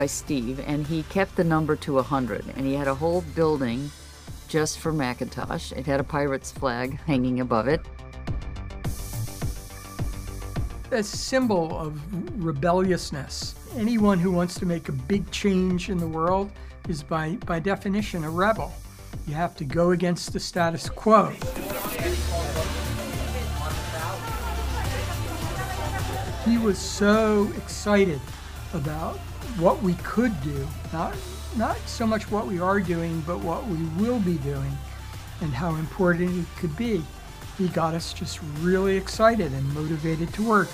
by Steve, and he kept the number to 100, and he had a whole building just for Macintosh. It had a pirate's flag hanging above it. A symbol of rebelliousness. Anyone who wants to make a big change in the world is by definition a rebel. You have to go against the status quo. He was so excited about what we could do, not so much what we are doing, but what we will be doing and how important it could be. He got us just really excited and motivated to work.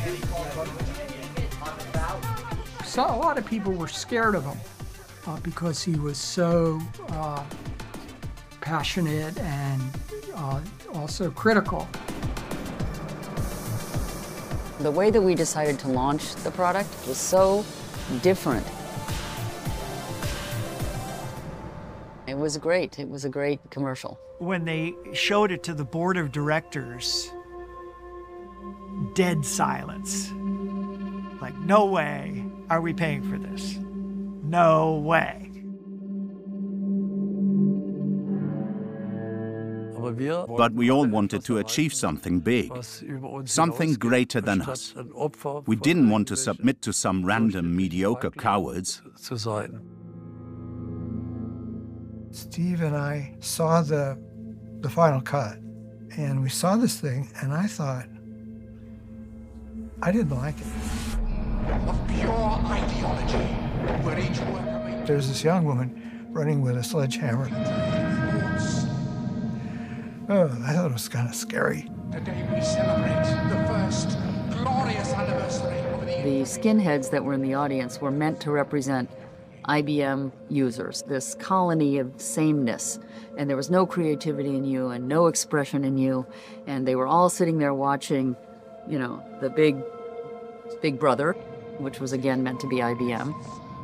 So a lot of people were scared of him because he was so passionate and also critical. The way that we decided to launch the product was so different. It was great. It was a great commercial. When they showed it to the board of directors, dead silence. Like, no way are we paying for this. No way. But we all wanted to achieve something big, something greater than us. We didn't want to submit to some random mediocre cowards. Steve and I saw the final cut, and we saw this thing, and I thought, I didn't like it. Of pure ideology, where each worker may... There's this young woman running with a sledgehammer. Oh, I thought it was kind of scary. Today we celebrate the first glorious anniversary of the skinheads that were in the audience were meant to represent IBM users, this colony of sameness. And there was no creativity in you and no expression in you. And they were all sitting there watching, you know, the Big Brother, which was again meant to be IBM.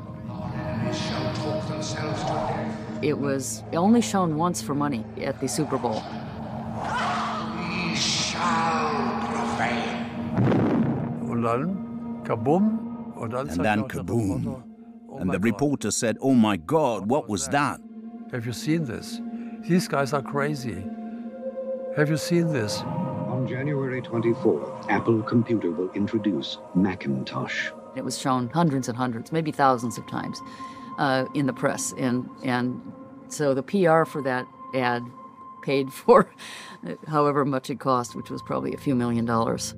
It was only shown once for money at the Super Bowl. We shall prevail. And then kaboom. And the reporter said, "Oh my God, what was that?" Have you seen this? These guys are crazy. Have you seen this? On January 24th, Apple Computer will introduce Macintosh. It was shown hundreds and hundreds, maybe thousands of times in the press. And so the PR for that ad paid for however much it cost, which was probably a few $1 million.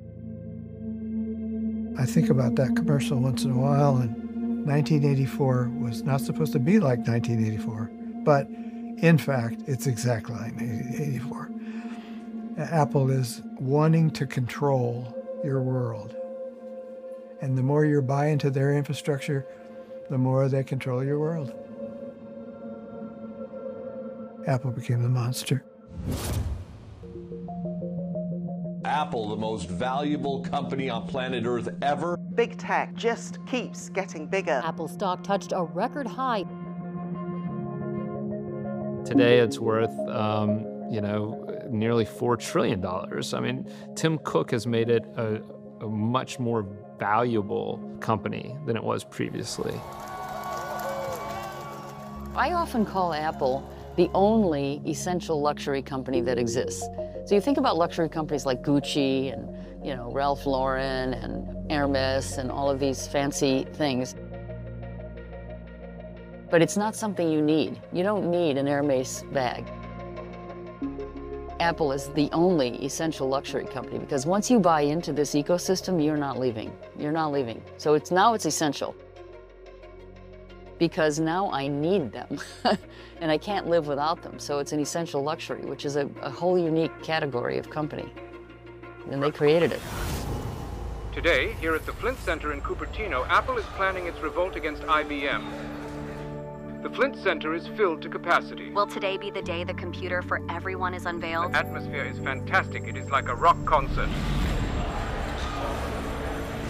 I think about that commercial once in a while, and 1984 was not supposed to be like 1984, but in fact, it's exactly like 1984. Apple is wanting to control your world. And the more you buy into their infrastructure, the more they control your world. Apple became the monster. Apple, the most valuable company on planet Earth ever. Big tech just keeps getting bigger. Apple stock touched a record high. Today it's worth, nearly $4 trillion. I mean, Tim Cook has made it a much more valuable company than it was previously. I often call Apple the only essential luxury company that exists. So you think about luxury companies like Gucci and, Ralph Lauren and Hermes and all of these fancy things. But it's not something you need. You don't need an Hermes bag. Apple is the only essential luxury company because once you buy into this ecosystem, you're not leaving. You're not leaving. So now it's essential. Because now I need them and I can't live without them. So it's an essential luxury, which is a whole unique category of company. And they created it. Today, here at the Flint Center in Cupertino, Apple is planning its revolt against IBM. The Flint Center is filled to capacity. Will today be the day the computer for everyone is unveiled? The atmosphere is fantastic. It is like a rock concert.